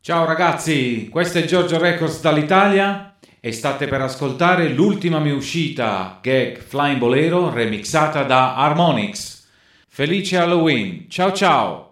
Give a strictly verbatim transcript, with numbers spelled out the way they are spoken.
Ciao ragazzi, questo è Giorgio Records dall'Italia e state per ascoltare l'ultima mia uscita, Gag Flying Bolero, remixata da Harmonix. Felice Halloween, ciao ciao!